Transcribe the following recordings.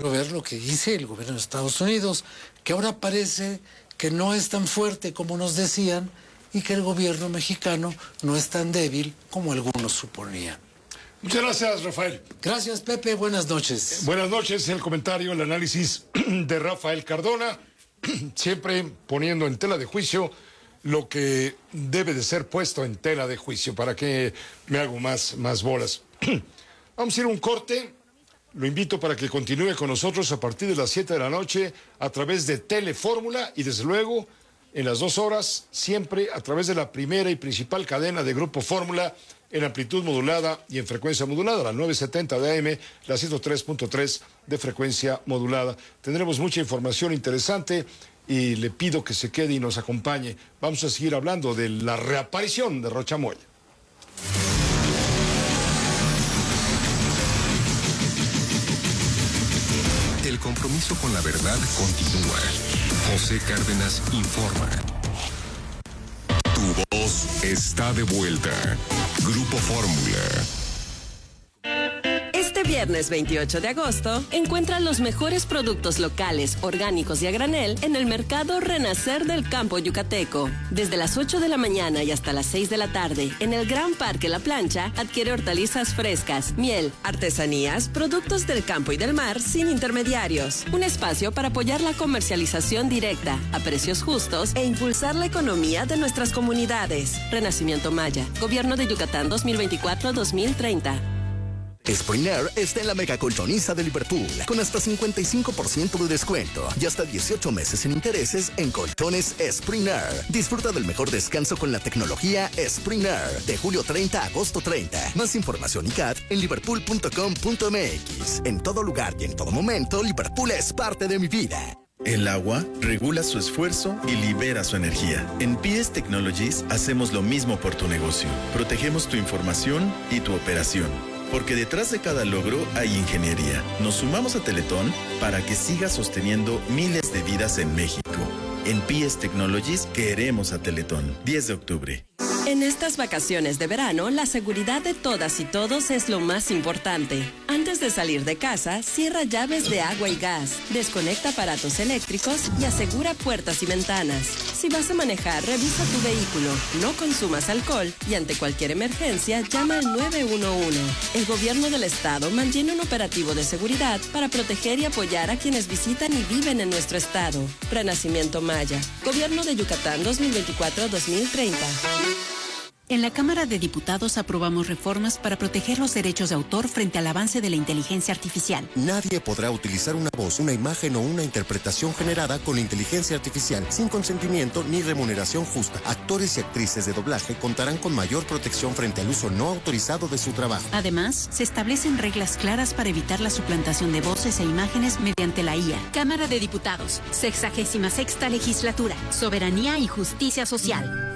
luego ver lo que dice el gobierno de Estados Unidos, que ahora parece que no es tan fuerte como nos decían y que el gobierno mexicano no es tan débil como algunos suponían. Muchas gracias, Rafael. Gracias, Pepe. Buenas noches. Buenas noches. El comentario, el análisis de Rafael Cardona, siempre poniendo en tela de juicio lo que debe de ser puesto en tela de juicio. ¿Para que me hago más bolas? Vamos a ir a un corte. Lo invito para que continúe con nosotros a partir de las 7 de la noche a través de Telefórmula y desde luego en las 2 horas siempre a través de la primera y principal cadena de Grupo Fórmula en amplitud modulada y en frecuencia modulada, la 970 de AM, la 103.3 de frecuencia modulada. Tendremos mucha información interesante y le pido que se quede y nos acompañe. Vamos a seguir hablando de la reaparición de Rocha Moya. El compromiso con la verdad continúa. José Cárdenas informa. Tu voz está de vuelta. Grupo Fórmula. Este viernes 28 de agosto, encuentra los mejores productos locales, orgánicos y a granel en el Mercado Renacer del Campo Yucateco. Desde las 8 de la mañana y hasta las 6 de la tarde, en el Gran Parque La Plancha, adquiere hortalizas frescas, miel, artesanías, productos del campo y del mar sin intermediarios. Un espacio para apoyar la comercialización directa, a precios justos e impulsar la economía de nuestras comunidades. Renacimiento Maya, Gobierno de Yucatán 2024-2030. Spring Air está en la mega colchoniza de Liverpool, con hasta 55% de descuento y hasta 18 meses sin intereses en colchones Spring Air. Disfruta del mejor descanso con la tecnología Spring Air, de julio 30 a agosto 30. Más información y CAT en liverpool.com.mx. En todo lugar y en todo momento, Liverpool es parte de mi vida. El agua regula su esfuerzo y libera su energía. En PS Technologies hacemos lo mismo por tu negocio. Protegemos tu información y tu operación. Porque detrás de cada logro hay ingeniería. Nos sumamos a Teletón para que siga sosteniendo miles de vidas en México. En PS Technologies queremos a Teletón. 10 de octubre. En estas vacaciones de verano, la seguridad de todas y todos es lo más importante. Antes de salir de casa, cierra llaves de agua y gas, desconecta aparatos eléctricos y asegura puertas y ventanas. Si vas a manejar, revisa tu vehículo, no consumas alcohol y ante cualquier emergencia, llama al 911. El gobierno del estado mantiene un operativo de seguridad para proteger y apoyar a quienes visitan y viven en nuestro estado. Renacimiento Maya, Gobierno de Yucatán 2024-2030. En la Cámara de Diputados aprobamos reformas para proteger los derechos de autor frente al avance de la inteligencia artificial. Nadie podrá utilizar una voz, una imagen o una interpretación generada con inteligencia artificial sin consentimiento ni remuneración justa. Actores y actrices de doblaje contarán con mayor protección frente al uso no autorizado de su trabajo. Además, se establecen reglas claras para evitar la suplantación de voces e imágenes mediante la IA. Cámara de Diputados, 66ª Legislatura, Soberanía y Justicia Social.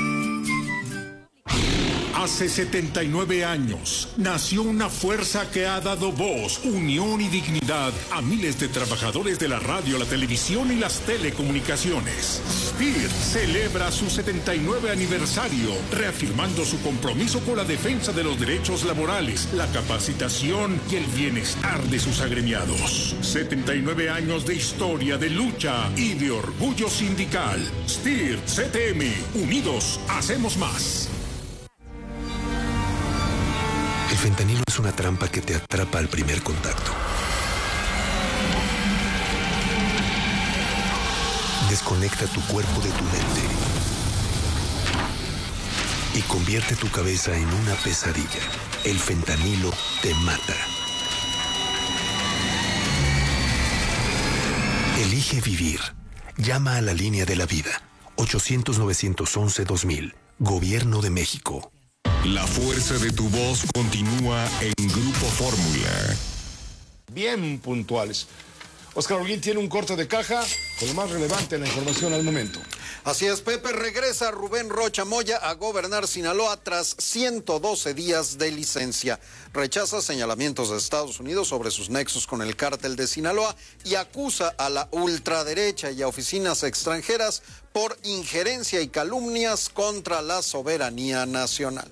Hace 79 años nació una fuerza que ha dado voz, unión y dignidad a miles de trabajadores de la radio, la televisión y las telecomunicaciones. SPIR celebra su 79 aniversario, reafirmando su compromiso con la defensa de los derechos laborales, la capacitación y el bienestar de sus agremiados. 79 años de historia, de lucha y de orgullo sindical. SPIR CTM, unidos hacemos más. El fentanilo es una trampa que te atrapa al primer contacto. Desconecta tu cuerpo de tu mente y convierte tu cabeza en una pesadilla. El fentanilo te mata. Elige vivir. Llama a la línea de la vida. 800-911-2000. Gobierno de México. La fuerza de tu voz continúa en Grupo Fórmula. Bien puntuales. Oscar Holguín tiene un corte de caja con lo más relevante en la información al momento. Así es, Pepe. Regresa Rubén Rocha Moya a gobernar Sinaloa tras 112 días de licencia. Rechaza señalamientos de Estados Unidos sobre sus nexos con el cártel de Sinaloa y acusa a la ultraderecha y a oficinas extranjeras por injerencia y calumnias contra la soberanía nacional.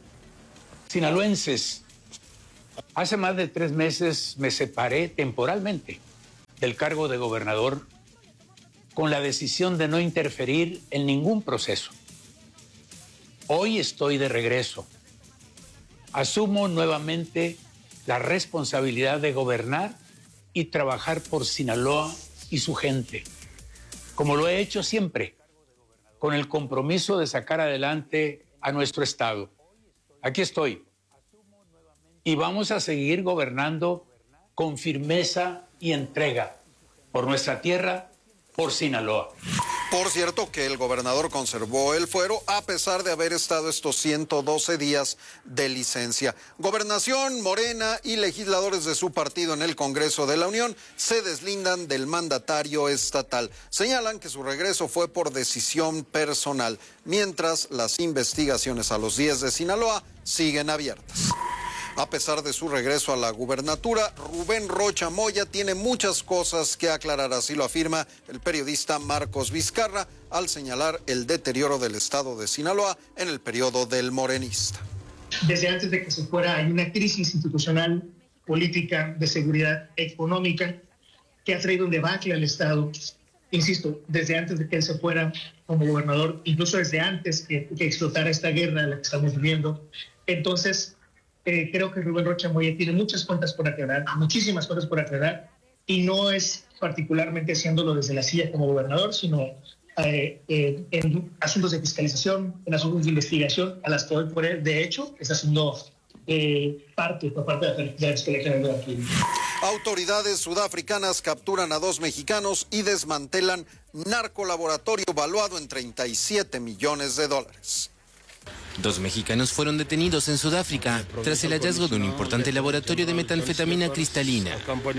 Sinaloenses, hace más de 3 meses me separé temporalmente del cargo de gobernador con la decisión de no interferir en ningún proceso. Hoy estoy de regreso. Asumo nuevamente la responsabilidad de gobernar y trabajar por Sinaloa y su gente, como lo he hecho siempre, con el compromiso de sacar adelante a nuestro estado. Aquí estoy. Y vamos a seguir gobernando con firmeza y entrega por nuestra tierra, por Sinaloa. Por cierto que el gobernador conservó el fuero a pesar de haber estado estos 112 días de licencia. Gobernación, Morena y legisladores de su partido en el Congreso de la Unión se deslindan del mandatario estatal. Señalan que su regreso fue por decisión personal, mientras las investigaciones a los 10 de Sinaloa siguen abiertas. A pesar de su regreso a la gubernatura, Rubén Rocha Moya tiene muchas cosas que aclarar, así lo afirma el periodista Marcos Vizcarra al señalar el deterioro del estado de Sinaloa en el periodo del morenista. Desde antes de que se fuera hay una crisis institucional, política, de seguridad económica que ha traído un debacle al estado. Insisto, desde antes de que él se fuera como gobernador, incluso desde antes que explotara esta guerra en la que estamos viviendo. Entonces, creo que Rubén Rocha Moya tiene muchas cuentas por aclarar, muchísimas cuentas por aclarar, y no es particularmente haciéndolo desde la silla como gobernador, sino en asuntos de fiscalización, en asuntos de investigación, a las que hoy por él, de hecho, está haciendo parte de la fiscalía de aquí. Autoridades sudafricanas capturan a 2 mexicanos y desmantelan narcolaboratorio valuado en $37 millones. 2 mexicanos fueron detenidos en Sudáfrica tras el hallazgo de un importante laboratorio de metanfetamina cristalina.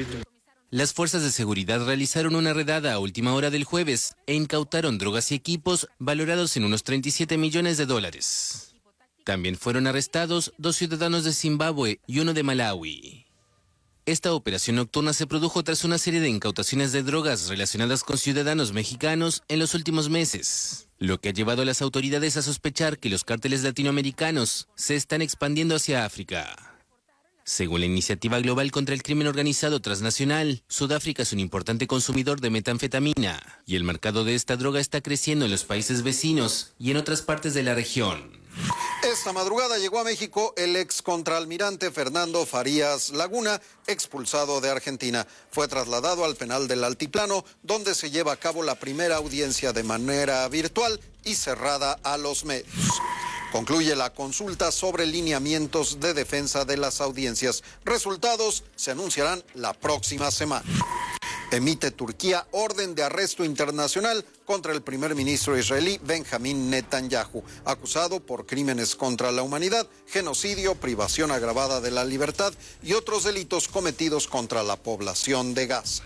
Las fuerzas de seguridad realizaron una redada a última hora del jueves e incautaron drogas y equipos valorados en unos $37 millones. También fueron arrestados 2 ciudadanos de Zimbabue y 1 de Malawi. Esta operación nocturna se produjo tras una serie de incautaciones de drogas relacionadas con ciudadanos mexicanos en los últimos meses, lo que ha llevado a las autoridades a sospechar que los cárteles latinoamericanos se están expandiendo hacia África. Según la Iniciativa Global contra el Crimen Organizado Transnacional, Sudáfrica es un importante consumidor de metanfetamina y el mercado de esta droga está creciendo en los países vecinos y en otras partes de la región. Esta madrugada llegó a México el ex contraalmirante Fernando Farías Laguna, expulsado de Argentina. Fue trasladado al penal del Altiplano, donde se lleva a cabo la primera audiencia de manera virtual y cerrada a los medios. Concluye la consulta sobre lineamientos de defensa de las audiencias. Resultados se anunciarán la próxima semana. Emite Turquía orden de arresto internacional contra el primer ministro israelí Benjamín Netanyahu, acusado por crímenes contra la humanidad, genocidio, privación agravada de la libertad y otros delitos cometidos contra la población de Gaza.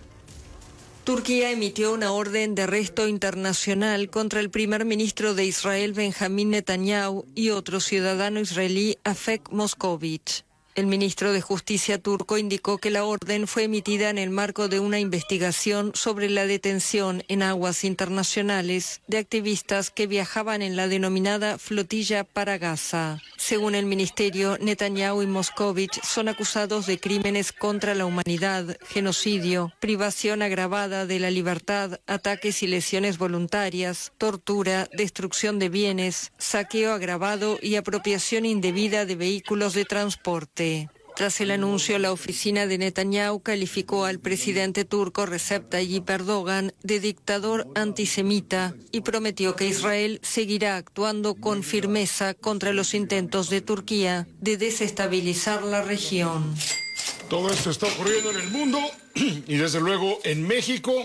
Turquía emitió una orden de arresto internacional contra el primer ministro de Israel, Benjamín Netanyahu, y otro ciudadano israelí, Afek Moskovich. El ministro de Justicia turco indicó que la orden fue emitida en el marco de una investigación sobre la detención en aguas internacionales de activistas que viajaban en la denominada flotilla para Gaza. Según el ministerio, Netanyahu y Moskovich son acusados de crímenes contra la humanidad, genocidio, privación agravada de la libertad, ataques y lesiones voluntarias, tortura, destrucción de bienes, saqueo agravado y apropiación indebida de vehículos de transporte. Tras el anuncio, la oficina de Netanyahu calificó al presidente turco Recep Tayyip Erdogan de dictador antisemita y prometió que Israel seguirá actuando con firmeza contra los intentos de Turquía de desestabilizar la región. Todo esto está ocurriendo en el mundo y desde luego en México.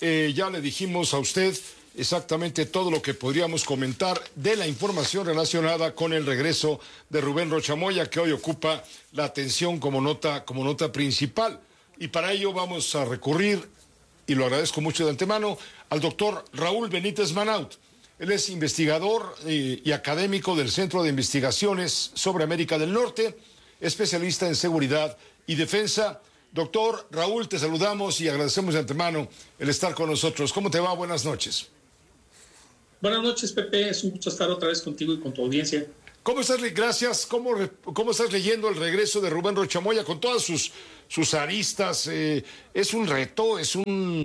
Ya le dijimos a usted exactamente todo lo que podríamos comentar de la información relacionada con el regreso de Rubén Rocha Moya, que hoy ocupa la atención como nota principal. Y para ello vamos a recurrir, y lo agradezco mucho de antemano, al doctor Raúl Benítez Manaut. Él es investigador y académico del Centro de Investigaciones sobre América del Norte, especialista en seguridad y defensa. Doctor Raúl, te saludamos y agradecemos de antemano el estar con nosotros. ¿Cómo te va? Buenas noches. Buenas noches, Pepe. Es un gusto estar otra vez contigo y con tu audiencia. ¿Cómo estás? Gracias. ¿Cómo estás leyendo el regreso de Rubén Rocha Moya con todas sus aristas? ¿Es un reto? ¿Es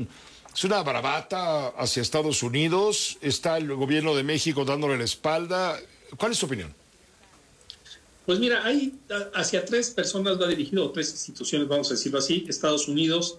una bravata hacia Estados Unidos? ¿Está el gobierno de México dándole la espalda? ¿Cuál es tu opinión? Pues mira, hacia 3 personas va dirigido, o 3 instituciones, vamos a decirlo así: Estados Unidos,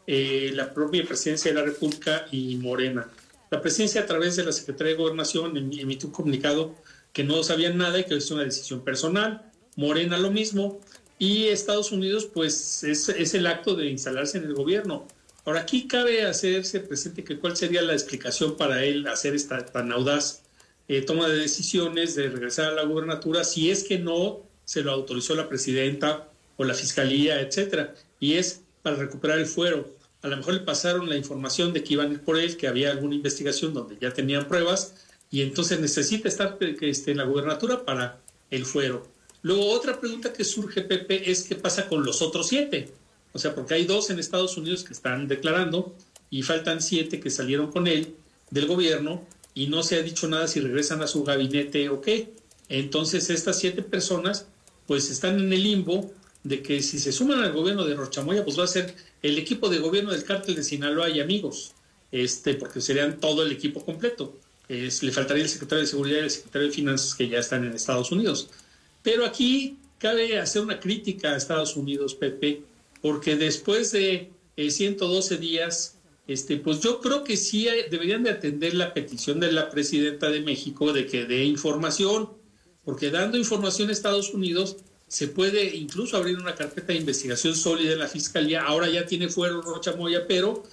la propia Presidencia de la República y Morena. La Presidencia, a través de la Secretaría de Gobernación, emitió un comunicado que no sabían nada y que es una decisión personal. Morena lo mismo. Y Estados Unidos, pues es el acto de instalarse en el gobierno. Ahora, aquí cabe hacerse presente que cuál sería la explicación para él hacer esta tan audaz toma de decisiones de regresar a la gubernatura, si es que no se lo autorizó la presidenta o la fiscalía, etcétera, y es para recuperar el fuero. A lo mejor le pasaron la información de que iban a ir por él, que había alguna investigación donde ya tenían pruebas, y entonces necesita estar en la gubernatura para el fuero. Luego, otra pregunta que surge, Pepe, es qué pasa con los otros 7. O sea, porque hay 2 en Estados Unidos que están declarando y faltan 7 que salieron con él del gobierno, y no se ha dicho nada si regresan a su gabinete o qué. Entonces, estas 7 personas pues están en el limbo de que si se suman al gobierno de Rocha Moya, pues va a ser el equipo de gobierno del cártel de Sinaloa y amigos, porque serían todo el equipo completo. Le faltaría el secretario de Seguridad y el secretario de Finanzas, que ya están en Estados Unidos. Pero aquí cabe hacer una crítica a Estados Unidos, Pepe, porque después de 112 días... pues yo creo que sí deberían de atender la petición de la presidenta de México de que dé información, porque dando información a Estados Unidos se puede incluso abrir una carpeta de investigación sólida en la fiscalía. Ahora ya tiene fuero Rocha Moya, pero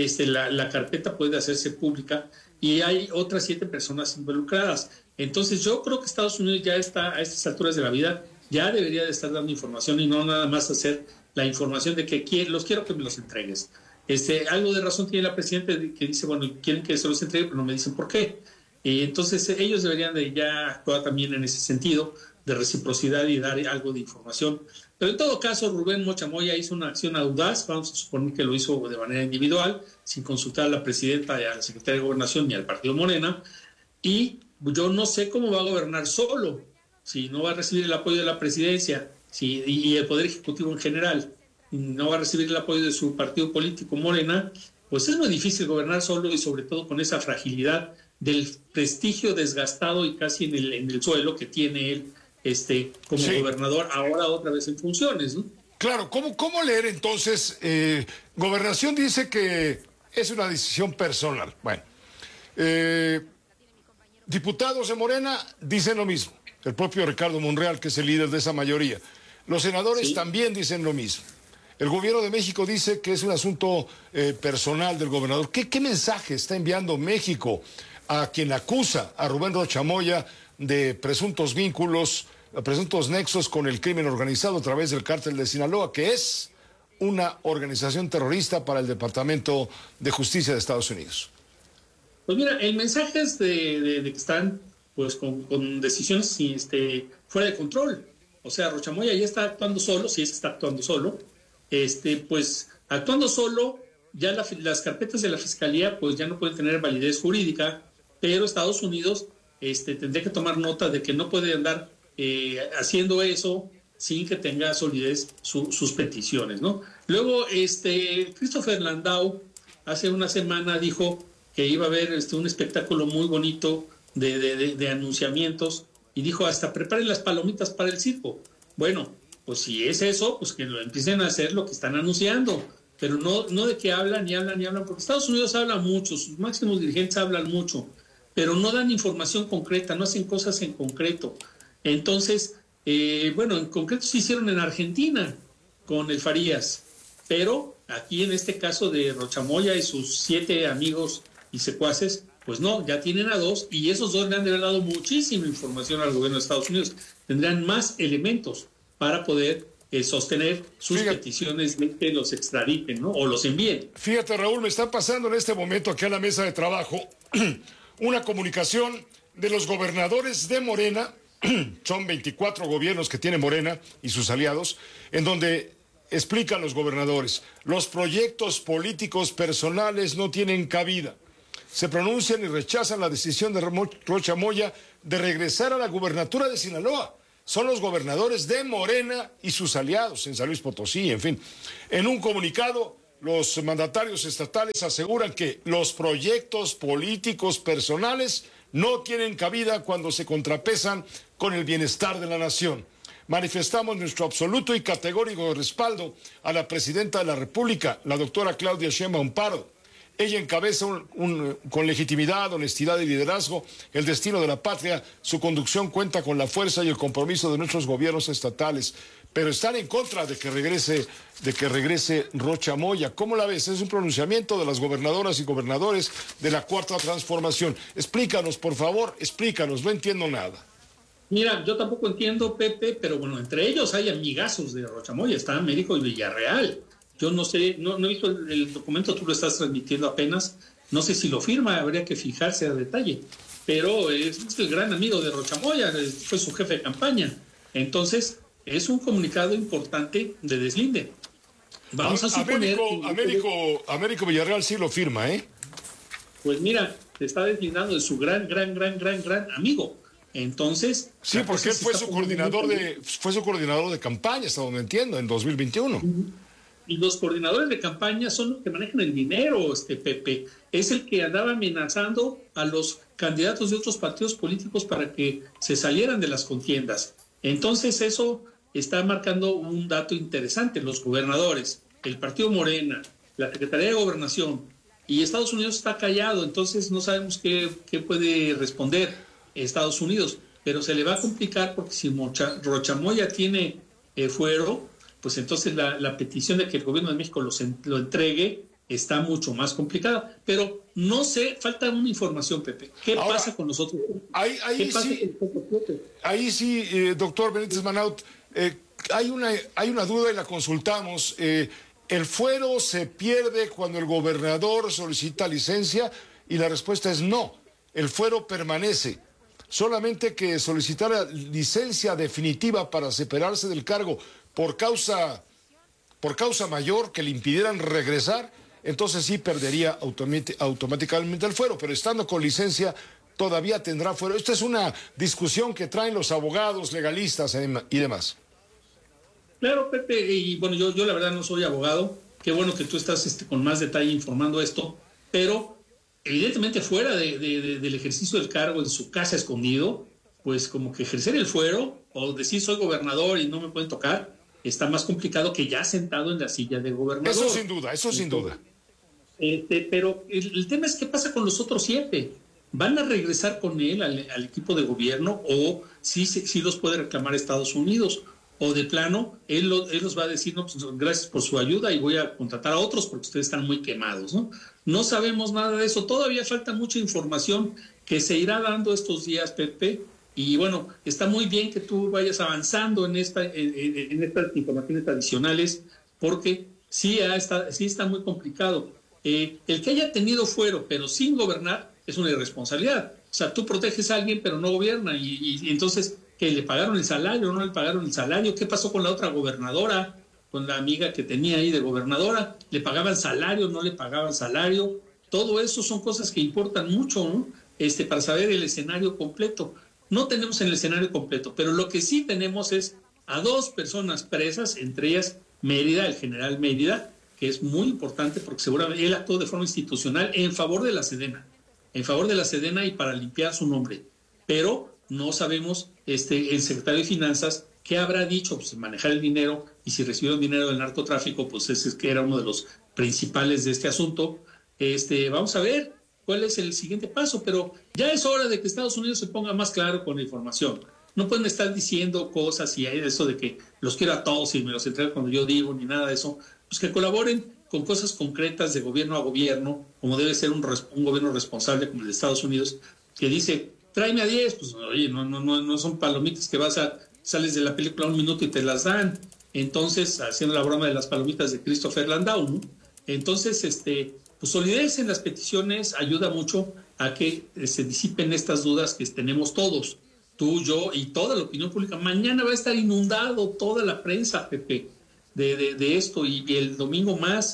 la carpeta puede hacerse pública y hay otras 7 personas involucradas. Entonces yo creo que Estados Unidos ya está a estas alturas de la vida, ya debería de estar dando información y no nada más hacer la información de que los quiero que me los entregues. Algo de razón tiene la presidenta que dice, bueno, quieren que se los entregue, pero no me dicen por qué. Entonces ellos deberían de ya actuar también en ese sentido de reciprocidad y dar algo de información. Pero en todo caso, Rubén Rocha Moya hizo una acción audaz, vamos a suponer que lo hizo de manera individual, sin consultar a la presidenta, a la secretaria de Gobernación ni al partido Morena, y yo no sé cómo va a gobernar solo, si no va a recibir el apoyo de la presidencia y el Poder Ejecutivo en general, no va a recibir el apoyo de su partido político Morena, pues es muy difícil gobernar solo y sobre todo con esa fragilidad del prestigio desgastado y casi en el suelo que tiene él como gobernador, ahora otra vez en funciones, ¿no? Claro, ¿cómo leer entonces? Gobernación dice que es una decisión personal. Bueno, diputados de Morena dicen lo mismo. El propio Ricardo Monreal, que es el líder de esa mayoría. Los senadores también dicen lo mismo. El gobierno de México dice que es un asunto personal del gobernador. ¿Qué mensaje está enviando México a quien acusa a Rubén Rocha Moya de presuntos vínculos, presuntos nexos con el crimen organizado a través del cártel de Sinaloa, que es una organización terrorista para el Departamento de Justicia de Estados Unidos? Pues mira, el mensaje es de que están pues con decisiones fuera de control. O sea, Rocha Moya ya está actuando solo, si es que está actuando solo. Pues actuando solo, ya las carpetas de la fiscalía pues ya no pueden tener validez jurídica, pero Estados Unidos tendría que tomar nota de que no puede andar haciendo eso sin que tenga solidez sus peticiones, ¿no? Luego, Christopher Landau hace una semana dijo que iba a haber un espectáculo muy bonito de anunciamientos y dijo hasta preparen las palomitas para el circo. Bueno, pues si es eso, pues que lo empiecen a hacer lo que están anunciando, pero no de que hablan y hablan y hablan, porque Estados Unidos habla mucho, sus máximos dirigentes hablan mucho, pero no dan información concreta, no hacen cosas en concreto. Entonces, en concreto se hicieron en Argentina con el Farías, pero aquí en este caso de Rocha Moya y sus 7 amigos y secuaces, pues no, ya tienen a 2 y esos 2 le han de haber dado muchísima información al gobierno de Estados Unidos. Tendrán más elementos para poder sostener sus peticiones de que los extraditen, ¿no? O los envíen. Fíjate, Raúl, me está pasando en este momento aquí a la mesa de trabajo una comunicación de los gobernadores de Morena, son 24 gobiernos que tiene Morena y sus aliados, en donde explican los gobernadores, los proyectos políticos personales no tienen cabida. se pronuncian y rechazan la decisión de Rocha Moya de regresar a la gubernatura de Sinaloa. Son los gobernadores de Morena y sus aliados en San Luis Potosí, en fin. En un comunicado, los mandatarios estatales aseguran que los proyectos políticos personales no tienen cabida cuando se contrapesan con el bienestar de la nación. Manifestamos nuestro absoluto y categórico respaldo a la presidenta de la República, la doctora Claudia Sheinbaum Pardo. Ella encabeza con legitimidad, honestidad y liderazgo el destino de la patria. Su conducción cuenta con la fuerza y el compromiso de nuestros gobiernos estatales. Pero están en contra de que regrese Rocha Moya. ¿Cómo la ves? Es un pronunciamiento de las gobernadoras y gobernadores de la Cuarta Transformación. Explícanos, por favor, explícanos. No entiendo nada. Mira, yo tampoco entiendo, Pepe, pero bueno, entre ellos hay amigazos de Rocha Moya. Está Américo y Villarreal. Yo no sé, no he visto el documento, tú lo estás transmitiendo apenas. No sé si lo firma, habría que fijarse a detalle. Pero es el gran amigo de Rocha Moya, fue su jefe de campaña. Entonces, es un comunicado importante de deslinde. Vamos a suponer... Américo Villarreal sí lo firma, ¿eh? Pues mira, se está deslindando de su gran amigo. Entonces... Sí, porque él fue su coordinador de campaña, hasta donde entiendo, en 2021. Y los coordinadores de campaña son los que manejan el dinero, Pepe. Es el que andaba amenazando a los candidatos de otros partidos políticos para que se salieran de las contiendas. Entonces eso está marcando un dato interesante. Los gobernadores, el partido Morena, la Secretaría de Gobernación y Estados Unidos está callado. Entonces no sabemos qué puede responder Estados Unidos. Pero se le va a complicar porque si Rocha Moya tiene fuero, pues entonces la petición de que el gobierno de México lo entregue está mucho más complicada. Pero no sé, falta una información, Pepe. ¿Qué pasa con nosotros? Ahí sí, doctor Benítez Manaut, hay una duda y la consultamos. ¿El fuero se pierde cuando el gobernador solicita licencia? Y la respuesta es no, el fuero permanece. Solamente que solicitara licencia definitiva para separarse del cargo por causa mayor que le impidieran regresar, entonces sí perdería automáticamente el fuero, pero estando con licencia todavía tendrá fuero. Esta es una discusión que traen los abogados legalistas y demás. Claro, Pepe, y bueno, yo la verdad no soy abogado, qué bueno que tú estás con más detalle informando esto, pero evidentemente fuera del ejercicio del cargo en su casa escondido, pues como que ejercer el fuero o decir soy gobernador y no me pueden tocar, está más complicado que ya sentado en la silla de gobernador. Eso sin duda. Pero el tema es qué pasa con los otros 7. ¿Van a regresar con él al equipo de gobierno o sí los puede reclamar Estados Unidos? O de plano, él los va a decir, no, pues gracias por su ayuda y voy a contratar a otros porque ustedes están muy quemados, ¿no? No sabemos nada de eso. Todavía falta mucha información que se irá dando estos días, Pepe. Y bueno, está muy bien que tú vayas avanzando en estas informaciones adicionales, porque sí está muy complicado. El que haya tenido fuero, pero sin gobernar, es una irresponsabilidad. O sea, tú proteges a alguien, pero no gobierna. Y entonces, ¿que le pagaron el salario o no le pagaron el salario? ¿Qué pasó con la otra gobernadora, con la amiga que tenía ahí de gobernadora? ¿Le pagaban salario, no le pagaban salario? Todo eso son cosas que importan mucho, ¿no? Para saber el escenario completo. No tenemos el escenario completo, pero lo que sí tenemos es a 2 personas presas, entre ellas Mérida, el general Mérida, que es muy importante porque seguramente él actuó de forma institucional en favor de la Sedena y para limpiar su nombre. Pero no sabemos el secretario de Finanzas qué habrá dicho, pues manejar el dinero, y si recibieron dinero del narcotráfico, pues ese es que era uno de los principales de este asunto. Vamos a ver cuál es el siguiente paso, pero ya es hora de que Estados Unidos se ponga más claro con la información. No pueden estar diciendo cosas y hay eso de que los quiero a todos y me los entregan cuando yo digo, ni nada de eso. Pues que colaboren con cosas concretas de gobierno a gobierno, como debe ser un gobierno responsable como el de Estados Unidos, que dice, tráeme a 10, pues oye, no son palomitas que sales de la película 1 minuto y te las dan. Entonces, haciendo la broma de las palomitas de Christopher Landau, ¿no? Entonces, pues solidez en las peticiones ayuda mucho a que se disipen estas dudas que tenemos todos, tú, yo y toda la opinión pública. Mañana va a estar inundado toda la prensa, Pepe, de esto y el domingo más.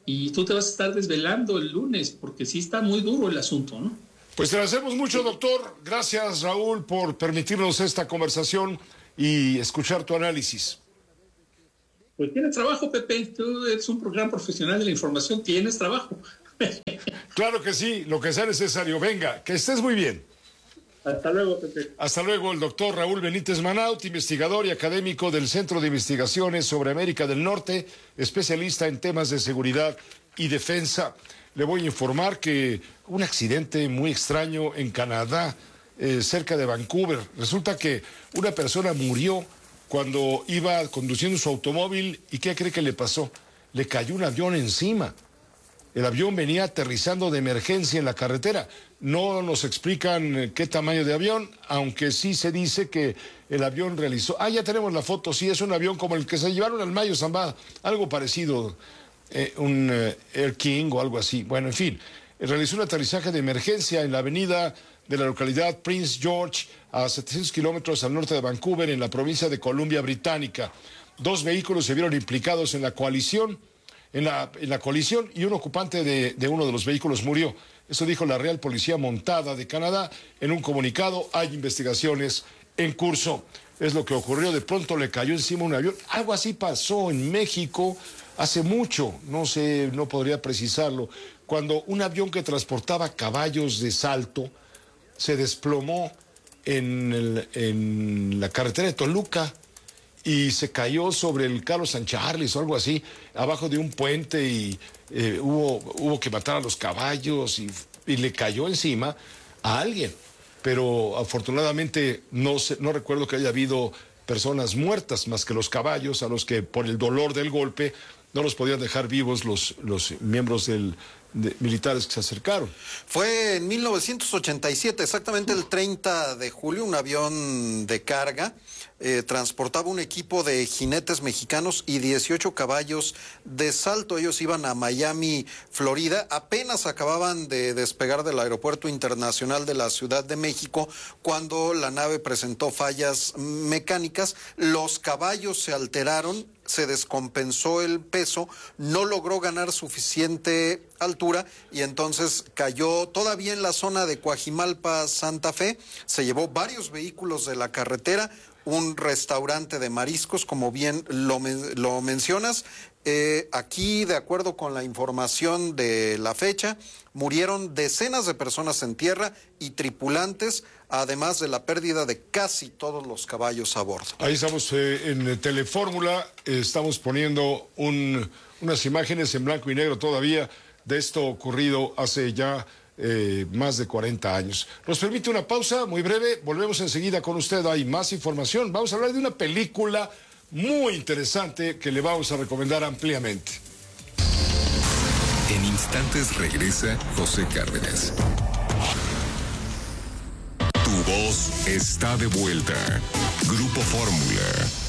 y tú te vas a estar desvelando el lunes, porque sí está muy duro el asunto, ¿no? Pues te agradecemos mucho, doctor. Gracias, Raúl, por permitirnos esta conversación y escuchar tu análisis. Pues tienes trabajo, Pepe. Tú eres un gran profesional de la información. Tienes trabajo. Claro que sí, lo que sea necesario. Venga, que estés muy bien. Hasta luego, Pepe. Hasta luego, el doctor Raúl Benítez Manaut, investigador y académico del Centro de Investigaciones sobre América del Norte, especialista en temas de seguridad y defensa. Le voy a informar que un accidente muy extraño en Canadá, cerca de Vancouver. Resulta que una persona murió cuando iba conduciendo su automóvil. ¿Y qué cree que le pasó? Le cayó un avión encima. El avión venía aterrizando de emergencia en la carretera. No nos explican qué tamaño de avión, aunque sí se dice que el avión realizó... ya tenemos la foto, sí, es un avión como el que se llevaron al Mayo Zambada, algo parecido, un Air King o algo así. Bueno, en fin, realizó un aterrizaje de emergencia en la avenida de la localidad Prince George, a 700 kilómetros al norte de Vancouver, en la provincia de Columbia Británica. 2 vehículos se vieron implicados en la colisión, y un ocupante de uno de los vehículos murió. Eso dijo la Real Policía Montada de Canadá en un comunicado. Hay investigaciones en curso. Es lo que ocurrió. De pronto le cayó encima un avión. Algo así pasó en México hace mucho, no sé, no podría precisarlo, cuando un avión que transportaba caballos de salto se desplomó en la carretera de Toluca y se cayó sobre el Carlos San Charles o algo así, abajo de un puente, y hubo que matar a los caballos y le cayó encima a alguien. Pero afortunadamente no recuerdo que haya habido personas muertas más que los caballos, a los que por el dolor del golpe no los podían dejar vivos los miembros militares que se acercaron. Fue en 1987, exactamente el 30 de julio, un avión de carga transportaba un equipo de jinetes mexicanos y 18 caballos de salto. Ellos iban a Miami, Florida. Apenas acababan de despegar del Aeropuerto Internacional de la Ciudad de México cuando la nave presentó fallas mecánicas. Los caballos se alteraron, se descompensó el peso, no logró ganar suficiente altura y entonces cayó todavía en la zona de Coajimalpa, Santa Fe. Se llevó varios vehículos de la carretera, un restaurante de mariscos, como bien lo mencionas. Aquí, de acuerdo con la información de la fecha, murieron decenas de personas en tierra y tripulantes, además de la pérdida de casi todos los caballos a bordo. Ahí estamos en Telefórmula, estamos poniendo unas imágenes en blanco y negro todavía de esto ocurrido hace ya más de 40 años. Nos permite una pausa muy breve, volvemos enseguida con usted, hay más información. Vamos a hablar de una película muy interesante que le vamos a recomendar ampliamente. En instantes regresa José Cárdenas. Tu voz está de vuelta. Grupo Fórmula.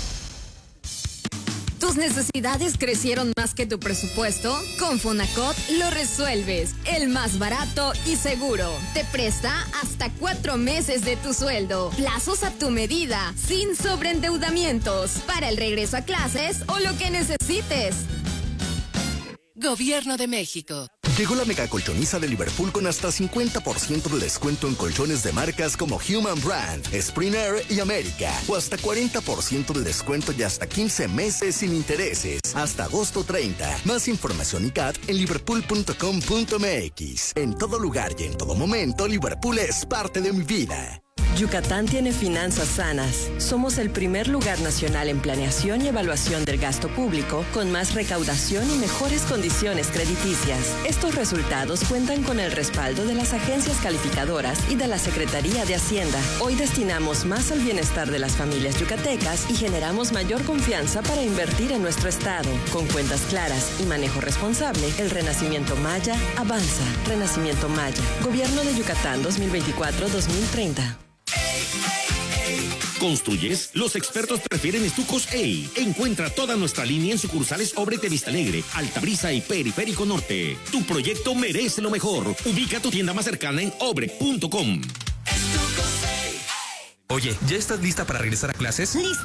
¿Tus necesidades crecieron más que tu presupuesto? Con Fonacot lo resuelves. El más barato y seguro. Te presta hasta 4 meses de tu sueldo. Plazos a tu medida, sin sobreendeudamientos. Para el regreso a clases o lo que necesites. Gobierno de México. Llegó la mega colchoniza de Liverpool con hasta 50% de descuento en colchones de marcas como Human Brand, Springer y América. O hasta 40% de descuento y hasta 15 meses sin intereses. Hasta agosto 30. Más información y CAT en liverpool.com.mx. En todo lugar y en todo momento, Liverpool es parte de mi vida. Yucatán tiene finanzas sanas. Somos el primer lugar nacional en planeación y evaluación del gasto público, con más recaudación y mejores condiciones crediticias. Estos resultados cuentan con el respaldo de las agencias calificadoras y de la Secretaría de Hacienda. Hoy destinamos más al bienestar de las familias yucatecas y generamos mayor confianza para invertir en nuestro estado. Con cuentas claras y manejo responsable, el Renacimiento Maya avanza. Renacimiento Maya. Gobierno de Yucatán 2024-2030. ¿Construyes? Los expertos prefieren Estucos EI. Encuentra toda nuestra línea en sucursales Obrete Vista Alegre, Altabrisa y Periférico Norte. Tu proyecto merece lo mejor. Ubica tu tienda más cercana en obre.com. Oye, ¿ya estás lista para regresar a clases? ¡Listísima!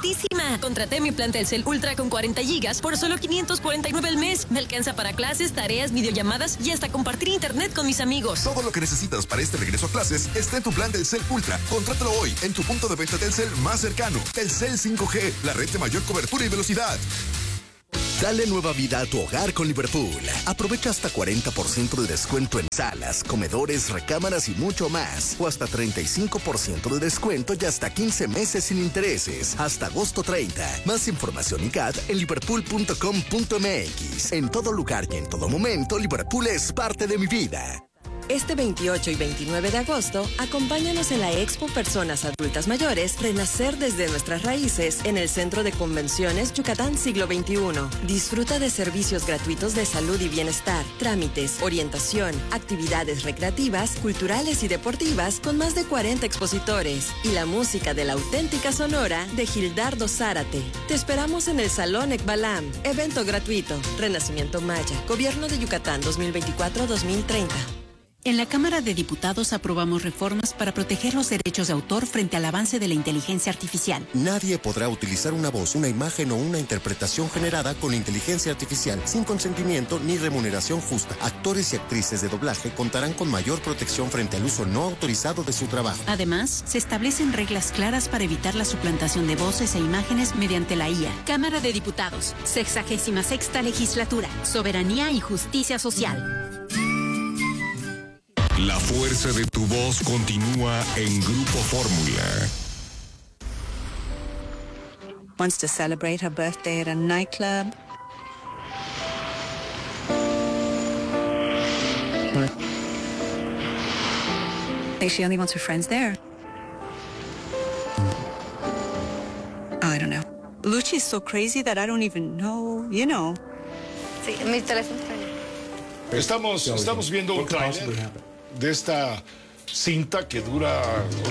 mamá. Contraté mi plan Telcel Ultra con 40 gigas por solo 549 al mes. Me alcanza para clases, tareas, videollamadas y hasta compartir internet con mis amigos. Todo lo que necesitas para este regreso a clases está en tu plan Telcel Ultra. Contrátalo hoy en tu punto de venta Telcel más cercano. Telcel 5G, la red de mayor cobertura y velocidad. Dale nueva vida a tu hogar con Liverpool. Aprovecha hasta 40% de descuento en salas, comedores, recámaras y mucho más. O hasta 35% de descuento y hasta 15 meses sin intereses. Hasta agosto 30. Más información y CAT en liverpool.com.mx. En todo lugar y en todo momento, Liverpool es parte de mi vida. Este 28 y 29 de agosto, acompáñanos en la Expo Personas Adultas Mayores Renacer desde nuestras raíces en el Centro de Convenciones Yucatán Siglo XXI. Disfruta de servicios gratuitos de salud y bienestar, trámites, orientación, actividades recreativas, culturales y deportivas con más de 40 expositores y la música de la auténtica Sonora de Gildardo Zárate. Te esperamos en el Salón Ekbalam. Evento gratuito. Renacimiento Maya. Gobierno de Yucatán 2024-2030. En la Cámara de Diputados aprobamos reformas para proteger los derechos de autor frente al avance de la inteligencia artificial. Nadie podrá utilizar una voz, una imagen o una interpretación generada con inteligencia artificial sin consentimiento ni remuneración justa. Actores y actrices de doblaje contarán con mayor protección frente al uso no autorizado de su trabajo. Además, se establecen reglas claras para evitar la suplantación de voces e imágenes mediante la IA. Cámara de Diputados, 66ª Legislatura, Soberanía y Justicia Social. La fuerza de tu voz continúa en Grupo Fórmula. Wants to celebrate her birthday at a nightclub. Maybe she only wants her friends there. I don't know. Lucci's so crazy that I don't even know, you know. Sí, mi teléfono está ahí. Estamos viendo un tráiler de esta cinta que dura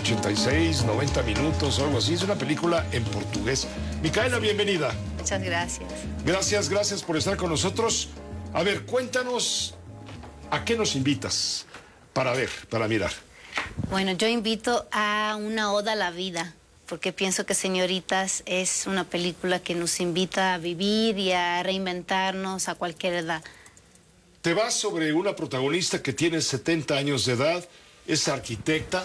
86, 90 minutos o algo así. Es una película en portugués. Micaela, bienvenida. Muchas gracias. Gracias por estar con nosotros. A ver, cuéntanos, ¿a qué nos invitas para ver, para mirar? Bueno, yo invito a una oda a la vida, porque pienso que Señoritas es una película que nos invita a vivir y a reinventarnos a cualquier edad. Te vas sobre una protagonista que tiene 70 años de edad, es arquitecta,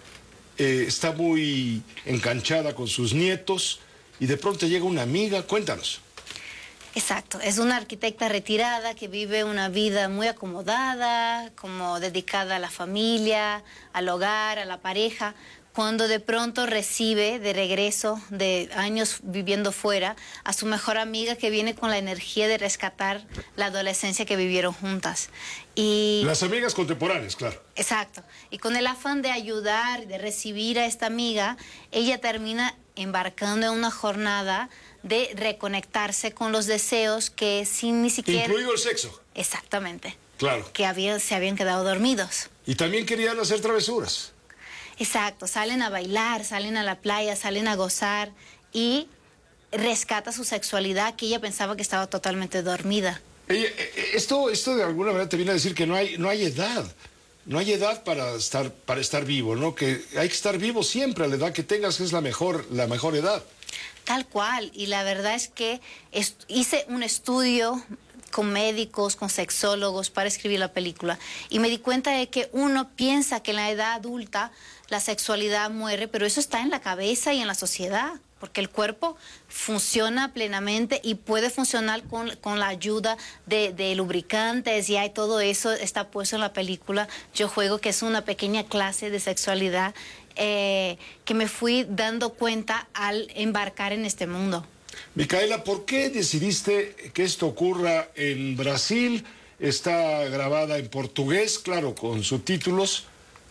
está muy enganchada con sus nietos y de pronto llega una amiga. Cuéntanos. Exacto, es una arquitecta retirada que vive una vida muy acomodada, como dedicada a la familia, al hogar, a la pareja, cuando de pronto recibe de regreso de años viviendo fuera a su mejor amiga que viene con la energía de rescatar la adolescencia que vivieron juntas. Y las amigas contemporáneas, claro. Exacto. Y con el afán de ayudar, de recibir a esta amiga, ella termina embarcando en una jornada de reconectarse con los deseos que sin ni siquiera... Incluido el sexo. Exactamente. Claro. Que se habían quedado dormidos. Y también querían hacer travesuras. Exacto, salen a bailar, salen a la playa, salen a gozar y rescata su sexualidad que ella pensaba que estaba totalmente dormida. Esto de alguna manera te viene a decir que no hay edad. No hay edad para estar vivo, ¿no? Que hay que estar vivo siempre a la edad que tengas, que es la mejor edad. Tal cual, y la verdad es que hice un estudio con médicos, con sexólogos para escribir la película y me di cuenta de que uno piensa que en la edad adulta la sexualidad muere, pero eso está en la cabeza y en la sociedad, porque el cuerpo funciona plenamente y puede funcionar con la ayuda de lubricantes y hay todo eso está puesto en la película. Yo juego que es una pequeña clase de sexualidad que me fui dando cuenta al embarcar en este mundo. Micaela, ¿por qué decidiste que esto ocurra en Brasil? Está grabada en portugués, claro, con subtítulos.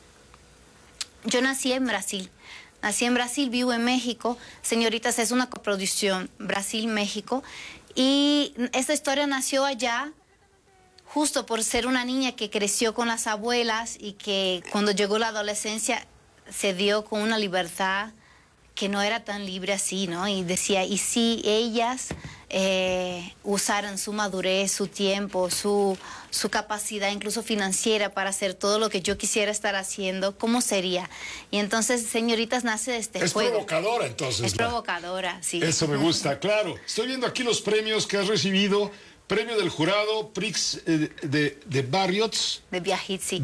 Yo nací en Brasil. Nací en Brasil, vivo en México. Señoritas es una coproducción Brasil-México. Y esta historia nació allá justo por ser una niña que creció con las abuelas y que cuando llegó la adolescencia se dio con una libertad que no era tan libre así, ¿no? Y decía, ¿y si ellas usaran su madurez, su tiempo, su capacidad incluso financiera para hacer todo lo que yo quisiera estar haciendo, ¿cómo sería? Y entonces Señoritas nace de este juego. Es provocadora, entonces. Es provocadora, sí. Eso me gusta, claro. Estoy viendo aquí los premios que has recibido. Premio del jurado, Prix de Biarritz. De Biarritz, sí.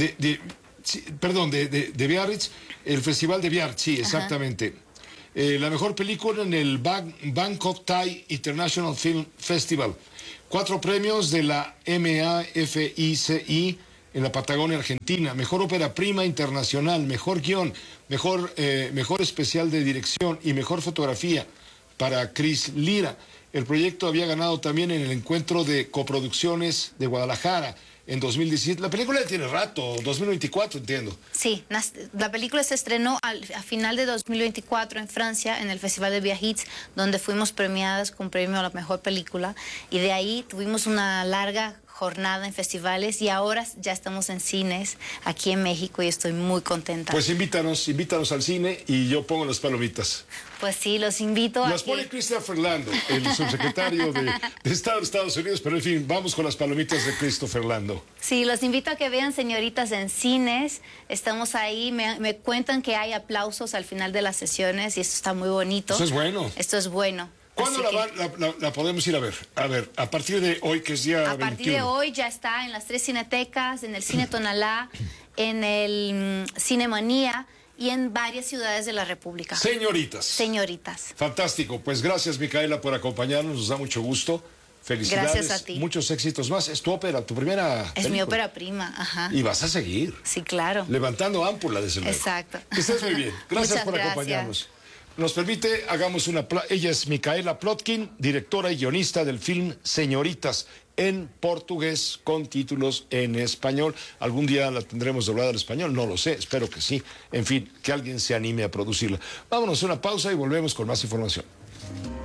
De Biarritz, el Festival de Biarritz, sí, exactamente. La mejor película en el Bangkok Thai International Film Festival. 4 premios de la MAFICI en la Patagonia Argentina. Mejor ópera prima internacional, mejor guión, mejor especial de dirección y mejor fotografía para Chris Lira. El proyecto había ganado también en el encuentro de coproducciones de Guadalajara en 2017. La película ya tiene rato, 2024, entiendo. Sí, la película se estrenó a final de 2024 en Francia, en el Festival de Biarritz, donde fuimos premiadas con premio a la mejor película. Y de ahí tuvimos una larga jornada en festivales y ahora ya estamos en cines aquí en México y estoy muy contenta. Pues invítanos al cine y yo pongo las palomitas. Pues sí, los invito a Las pone Christopher Lando, el subsecretario de Estado de Estados Unidos, pero en fin, vamos con las palomitas de Christopher Lando. Sí, los invito a que vean Señoritas en cines. Estamos ahí, me cuentan que hay aplausos al final de las sesiones y esto está muy bonito. Eso es bueno. Esto es bueno. ¿Cuándo la podemos ir a ver? A ver, a partir de hoy, que es día 21. A partir de hoy ya está en las 3 cinetecas, en el Cine Tonalá, en el Cinemanía y en varias ciudades de la República. Señoritas. Señoritas. Fantástico. Pues gracias, Micaela, por acompañarnos. Nos da mucho gusto. Felicidades. Gracias a ti. Muchos éxitos más. Es tu ópera, tu primera película. Es mi ópera prima, ajá. Y vas a seguir. Sí, claro. Levantando ámpula, desde luego. Exacto. Que estés muy bien. Gracias por gracias. acompañarnos. Nos permite, hagamos ella es Micaela Plotkin, directora y guionista del film Señoritas, en portugués con títulos en español. ¿Algún día la tendremos doblada al español? No lo sé, espero que sí. En fin, que alguien se anime a producirla. Vámonos a una pausa y volvemos con más información.